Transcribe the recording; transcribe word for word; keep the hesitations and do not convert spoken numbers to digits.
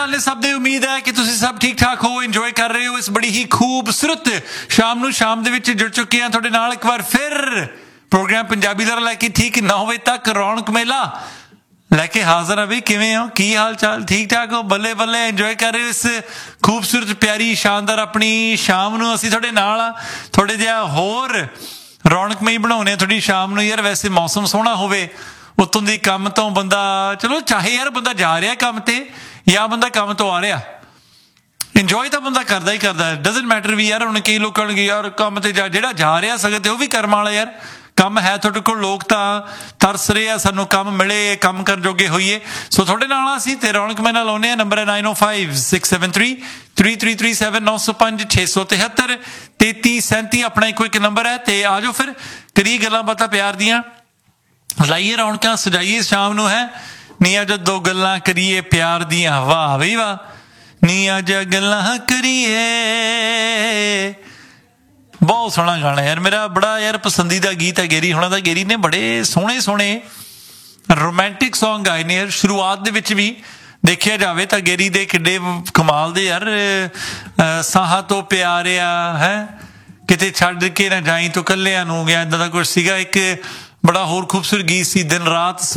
ਨੇ ਸਭ ਦੀ ਉਮੀਦ ਹੈ ਕਿ ਤੁਸੀਂ ਸਭ ਠੀਕ ਠਾਕ ਹੋ, ਇੰਜੋਏ ਕਰ ਰਹੇ ਹੋ ਇਸ ਬੜੀ ਹੀ ਖੂਬਸੂਰਤ ਸ਼ਾਮ ਨੂੰ। ਸ਼ਾਮ ਦੇ ਵਿੱਚ ਜੁੜ ਚੁੱਕੇ ਹਾਂ ਤੁਹਾਡੇ ਨਾਲ ਇੱਕ ਵਾਰ ਫਿਰ ਪ੍ਰੋਗਰਾਮ ਪੰਜਾਬੀ ਦਾ ਲੈ ਕੇ ਠੀਕ ਨੌ ਵਜੇ ਤੱਕ ਰੌਣਕ ਮੇਲਾ ਲੈ ਕੇ ਹਾਜ਼ਰ ਆ। ਬਈ ਕਿਵੇਂ ਹੋ, ਕੀ ਹਾਲ ਚਾਲ, ਠੀਕ ਠਾਕ ਹੋ? ਬੱਲੇ ਬੱਲੇ, ਇੰਜੋਏ ਕਰ ਰਹੇ ਹੋ ਇਸ ਖੂਬਸੂਰਤ ਪਿਆਰੀ ਸ਼ਾਨਦਾਰ ਆਪਣੀ ਸ਼ਾਮ ਨੂੰ। ਅਸੀਂ ਤੁਹਾਡੇ ਨਾਲ ਆ, ਥੋੜ੍ਹੇ ਜਿਹਾ ਹੋਰ ਰੌਣਕਮਈ ਬਣਾਉਂਦੇ ਹਾਂ ਤੁਹਾਡੀ ਸ਼ਾਮ ਨੂੰ। ਯਾਰ ਵੈਸੇ ਮੌਸਮ ਸੋਹਣਾ ਹੋਵੇ, ਉੱਤੋਂ ਦੀ ਕੰਮ ਤੋਂ ਬੰਦਾ ਚਲੋ ਚਾਹੇ ਯਾਰ ਬੰਦਾ ਜਾ ਰਿਹਾ ਕੰਮ ਤੇ ਜਾਂ ਬੰਦਾ ਕੰਮ ਤੋਂ ਆ ਰਿਹਾ, ਇੰਜੋਏ ਤਾਂ ਬੰਦਾ ਕਰਦਾ ਹੀ ਕਰਦਾ, ਡਜ਼ਨਟ ਮੈਟਰ ਵੀ। ਯਾਰ ਹੁਣ ਕਈ ਲੋਕਾਂ ਨੂੰ ਯਾਰ ਕੰਮ ਤੇ ਜਾ ਜਿਹੜਾ ਜਾ ਰਿਹਾ ਸਕੇ ਤੇ ਉਹ ਵੀ ਕਰਮ ਵਾਲਾ। ਯਾਰ ਕੰਮ ਹੈ ਤੁਹਾਡੇ ਕੋਲ, ਲੋਕ ਤਾਂ ਤਰਸ ਰਹੇ ਆ ਸਾਨੂੰ ਕੰਮ ਮਿਲੇ, ਕੰਮ ਕਰਨ ਜੋਗੇ ਹੋਈਏ। ਸੋ ਤੁਹਾਡੇ ਨਾਲ ਅਸੀਂ ਤੇ ਰੌਣਕ ਮੇਰੇ ਨਾਲ ਆਉਂਦੇ ਹਾਂ। ਨੰਬਰ ਹੈ ਨਾਈਨ ਓ five six seven three three three three seven ਨੌ ਸੌ ਪੰਜ ਛੇ ਸੌ ਤਿਹੱਤਰ ਤੇਤੀ ਸੈਂਤੀ ਆਪਣਾ ਇੱਕੋ ਇੱਕ ਨੰਬਰ ਹੈ। ਤੇ ਆ ਜਾਓ ਫਿਰ ਕਰੀਏ ਗੱਲਾਂ ਬਾਤਾਂ ਪਿਆਰ ਦੀਆਂ, ਲਾਈਏ ਰੌਣਕਾਂ, ਸਜਾਈਏ ਸ਼ਾਮ ਨੂੰ। ਹੈ ਨੀ ਅੱਜ ਦੋ ਗੱਲਾਂ ਕਰੀਏ ਪਿਆਰ ਦੀਆਂ, ਵਾਹ ਬਈ ਵਾਹ। ਨੀ ਅੱਜ ਗੱਲਾਂ ਕਰੀਏ, ਬਹੁਤ ਸੋਹਣਾ ਗਾਣਾ ਯਾਰ, ਮੇਰਾ ਬੜਾ ਯਾਰ ਪਸੰਦੀਦਾ ਗੀਤ ਹੈ ਗੇਰੀ ਹੋਣਾ ਦਾ। ਗੇਰੀ ਨੇ ਬੜੇ ਸੋਹਣੇ ਸੋਹਣੇ ਰੋਮਾਂਟਿਕ ਸੌਂਗ ਗਾਏ ਨੇ ਯਾਰ। ਸ਼ੁਰੂਆਤ ਦੇ ਵਿੱਚ ਵੀ ਦੇਖਿਆ ਜਾਵੇ ਤਾਂ ਗੇਰੀ ਦੇ ਕਿੱਡੇ ਕਮਾਲ ਦੇ ਯਾਰ, ਸਾਹਾਂ ਤੋਂ ਪਿਆਰਿਆ ਹੈ, ਕਿਤੇ ਛੱਡ ਕੇ ਨਾ ਜਾਈ ਤੂੰ ਕੱਲਿਆਂ ਨੂੰ ਗਿਆ, ਇੱਦਾਂ ਦਾ ਕੁਛ ਸੀਗਾ। ਇੱਕ ਬੜਾ ਹੋਰ ਖੂਬਸੂਰਤ ਗੀਤ ਸੀ ਦਿਨ ਰਾਤ